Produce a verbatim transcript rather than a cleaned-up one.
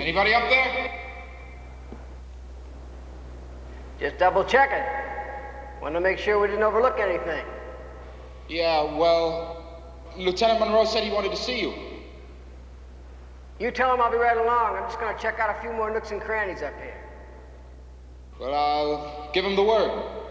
Anybody up there? Just double checking. Want to make sure we didn't overlook anything. Yeah, well, Lieutenant Monroe said he wanted to see you. You tell him I'll be right along. I'm just going to check out a few more nooks and crannies up here. Well, I'll give him the word.